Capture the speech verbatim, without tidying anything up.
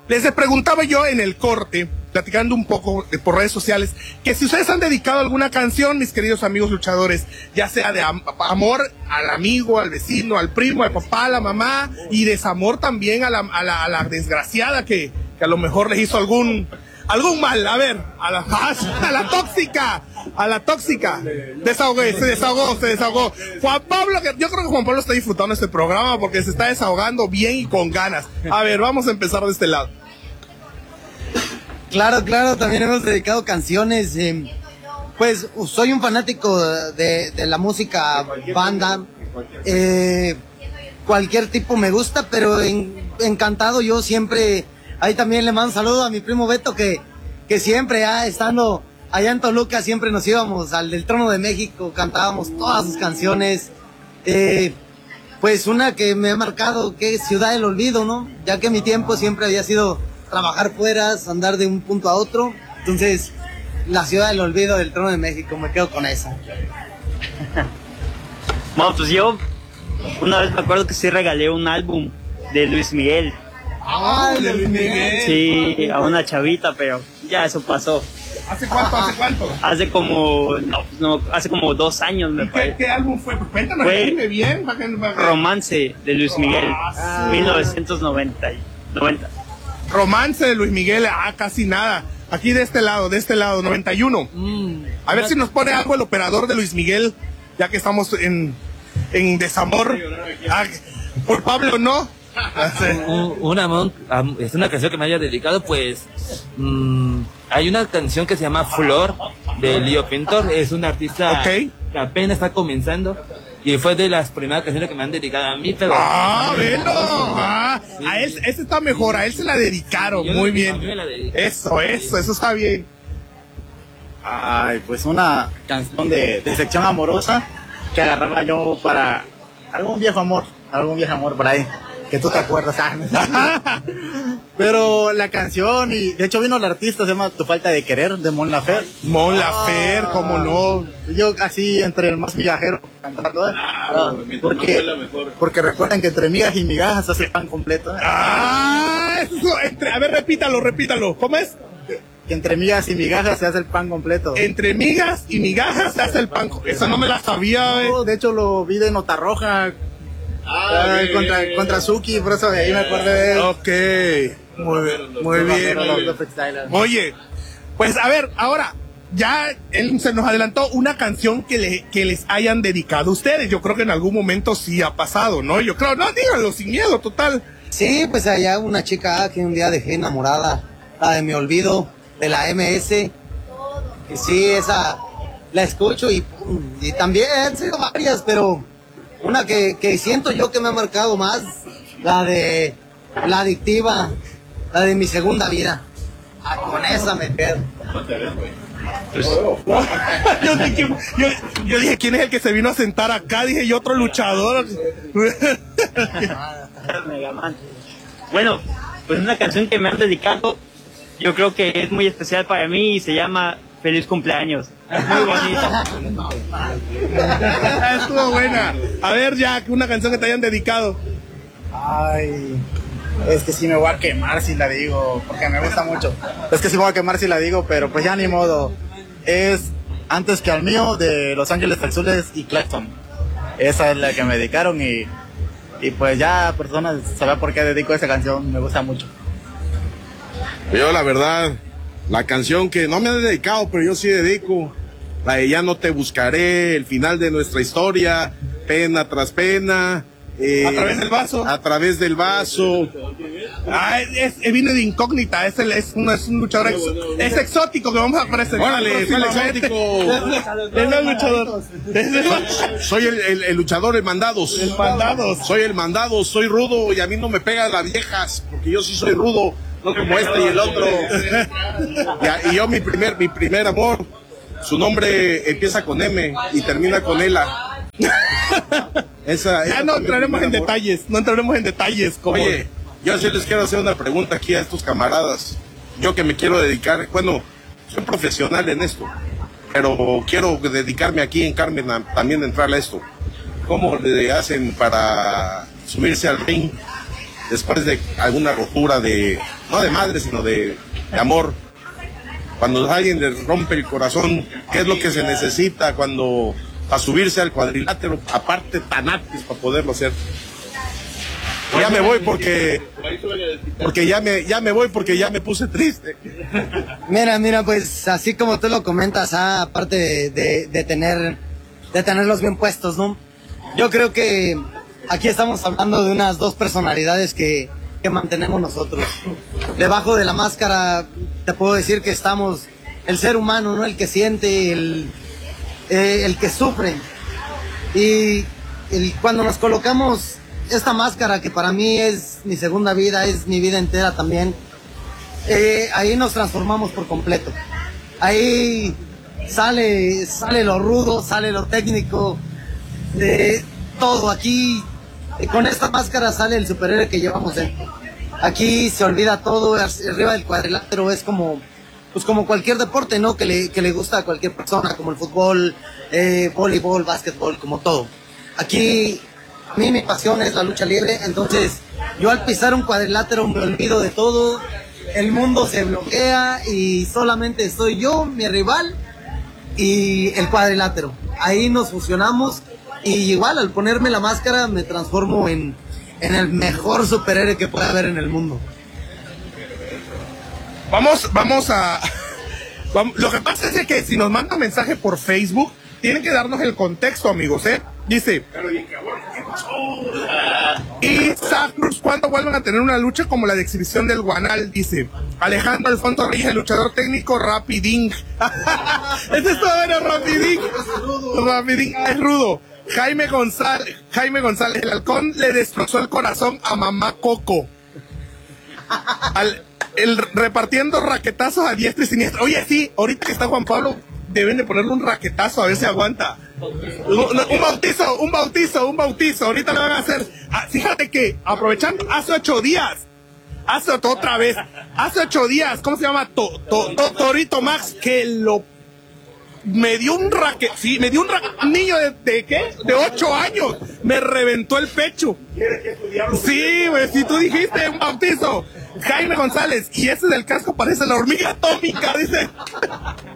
Les preguntaba yo en el corte, platicando un poco eh, por redes sociales, que si ustedes han dedicado alguna canción, mis queridos amigos luchadores, ya sea de am amor al amigo, al vecino, al primo, al papá, a la mamá, y desamor también a la, a la, a la desgraciada que, que a lo mejor les hizo algún, algún mal. A ver, a la, a la tóxica, a la tóxica. Desahogué, se desahogó, se desahogó. Juan Pablo, que yo creo que Juan Pablo está disfrutando este programa porque se está desahogando bien y con ganas. A ver, vamos a empezar de este lado. Claro, claro, también hemos dedicado canciones. Eh, pues soy un fanático de, de la música banda. Eh, cualquier tipo me gusta, pero en, encantado yo siempre. Ahí también le mando un saludo a mi primo Beto, que, que siempre, ah, estando allá en Toluca, siempre nos íbamos al del Trono de México, cantábamos todas sus canciones. Eh, pues una que me ha marcado, que es Ciudad del Olvido, ¿no? Ya que mi tiempo siempre había sido trabajar fuera, andar de un punto a otro. Entonces, la Ciudad del Olvido del Trono de México, me quedo con esa. Bueno, pues yo una vez me acuerdo que sí regalé un álbum de Luis Miguel. Ah, de Luis Miguel. Sí, a una chavita, pero ya eso pasó. ¿Hace cuánto? ¿Hace cuánto? Hace como, no, no hace como dos años me ¿Y qué, parece. qué álbum fue? Pues cuéntanos, Fue dime bien. Baja, baja. Romance de Luis Miguel, Ah, mil novecientos noventa. Romance de Luis Miguel, ah, casi nada. Aquí de este lado, de este lado, noventa y uno. Mm. A ver si nos pone algo el operador de Luis Miguel, ya que estamos en, en desamor. Ah, por Pablo, ¿no? Una, es una canción que me haya dedicado, pues mmm, hay una canción que se llama Flor de Lío Pintor. Es un artista okay. que apenas está comenzando y fue de las primeras canciones que me han dedicado a mí, pero ah, velo, ah, sí. A él, ese está mejor, a él se la dedicaron. Yo muy bien, eso, eso, eso está bien. Ay, pues una canción de decepción amorosa que agarraba yo para algún viejo amor, algún viejo amor por ahí, que tú te acuerdas. Pero la canción, y de hecho vino el artista, se llama Tu Falta de Querer, de Mon Laferte. Mon Laferte, ah, cómo no. Yo así entre el más migajero cantando, ¿eh? Ah, porque, porque recuerden que entre migas y migajas se hace el pan completo, ¿eh? Ah, eso, entre, a ver, repítalo, repítalo. ¿Cómo es? Que entre migas y migajas se hace el pan completo. Entre migas y migajas se hace el pan completo. Eso no me la sabía, ¿eh? No, de hecho lo vi de Nota Roja. Ah, Ay, contra, contra Suki, por eso de ahí me acordé de él. Ok, muy bien, muy bien. Oye, pues a ver, ahora, ya él se nos adelantó una canción que, le, que les hayan dedicado a ustedes. Yo creo que en algún momento sí ha pasado, ¿no? Yo creo, no, díganlo sin miedo, total. Sí, pues allá una chica que un día dejé enamorada, la de Mi Olvido, de la M S. Y sí, esa la escucho y, y también han sido varias, pero una que, que siento yo que me ha marcado más, la de La Adictiva, la de Mi Segunda Vida. Ah, con esa me quedo. Pues, yo, dije, yo, yo dije, ¿quién es el que se vino a sentar acá? Dije, y otro luchador. Bueno, pues una canción que me han dedicado, yo creo que es muy especial para mí y se llama Feliz Cumpleaños. Muy bonita. Estuvo buena. A ver, ya, una canción que te hayan dedicado. Ay, es que sí me voy a quemar si la digo, porque me gusta mucho. Es que sí me voy a quemar si la digo, pero pues ya ni modo. Es Antes que al mío, de Los Ángeles Azules y Clapton. Esa es la que me dedicaron y, y pues ya personas saben por qué dedico esa canción, me gusta mucho. Yo la verdad, la canción que no me han dedicado, pero yo sí dedico, la de Ya no te buscaré, el final de nuestra historia, pena tras pena. Eh, a través del vaso. A través del vaso. Ah, es, es vino de incógnita, es, el, es, un, es un luchador, ex, es exótico que vamos a presentar. Órale, ¿cuál exótico? Es el luchador. Soy el, el, el luchador, el mandados. El mandados. Soy el mandados, soy rudo y a mí no me pegan las viejas, porque yo sí soy rudo, no como este y el otro. Y, y yo mi primer, mi primer amor, su nombre empieza con M y termina con Ela. Esa, ya esa no entraremos en detalles, no entraremos en detalles. Como... Oye, yo sí les quiero hacer una pregunta aquí a estos camaradas. Yo que me quiero dedicar, bueno, soy profesional en esto, pero quiero dedicarme aquí en Carmen a, también a entrar a esto. ¿Cómo le hacen para subirse al ring después de alguna rotura de, no de madre, sino de, de amor. Cuando a alguien le rompe el corazón, ¿qué es lo que se necesita cuando para subirse al cuadrilátero, aparte tanates para poderlo hacer? Ya me voy porque porque ya me ya me voy porque ya me puse triste. Mira, mira, pues así como tú lo comentas, ah, aparte de, de, de tener de tenerlos bien puestos, ¿no? Yo creo que aquí estamos hablando de unas dos personalidades que, que mantenemos nosotros. Debajo de la máscara te puedo decir que estamos el ser humano, ¿no? El que siente, el, eh, el que sufre. Y el, cuando nos colocamos esta máscara, que para mí es mi segunda vida, es mi vida entera también, eh, ahí nos transformamos por completo. Ahí sale, sale lo rudo, sale lo técnico, de todo. Aquí, eh, con esta máscara sale el superhéroe que llevamos dentro. Aquí se olvida todo, arriba del cuadrilátero es como, pues como cualquier deporte, ¿no? Que le, que le gusta a cualquier persona, como el fútbol, eh, voleibol, básquetbol, como todo. Aquí, a mí mi pasión es la lucha libre, entonces yo al pisar un cuadrilátero me olvido de todo, el mundo se bloquea y solamente soy yo, mi rival y el cuadrilátero. Ahí nos fusionamos y igual al ponerme la máscara me transformo en, en el mejor superhéroe que pueda haber en el mundo. Vamos, vamos a... Vamos, lo que pasa es que si nos mandan mensaje por Facebook, tienen que darnos el contexto, amigos, ¿eh? Dice... Y Cruz, ¿cuándo vuelven a tener una lucha como la de exhibición del Guanal? Dice Alejandro Alfonso Reyes, el luchador técnico Rapidín. Ese es todo, era Rapidín. Rapidín, es rudo. Jaime González, Jaime González, el halcón le destrozó el corazón a mamá Coco. Al, el, repartiendo raquetazos a diestra y siniestra. Oye, sí, ahorita que está Juan Pablo, deben de ponerle un raquetazo a ver si aguanta. Un, un bautizo, un bautizo, un bautizo. Ahorita lo van a hacer. Ah, fíjate que, aprovechando, hace ocho días, hace otra vez, hace ocho días, ¿cómo se llama? To, to, to, Torito Max, que lo, me dio un raquet, sí, me dio un, ra, un niño de, de, ¿qué? De ocho años, me reventó el pecho. Sí, güey, si tú dijiste un bautizo. Jaime González, y ese del casco parece la hormiga atómica, dice.